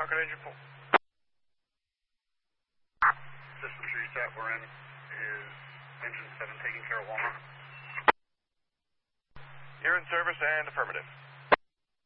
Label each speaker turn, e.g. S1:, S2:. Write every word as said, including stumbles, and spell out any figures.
S1: Rocket engine pool. System reset, we're in. Is engine seven taking care of Walmart?
S2: You're in service and affirmative.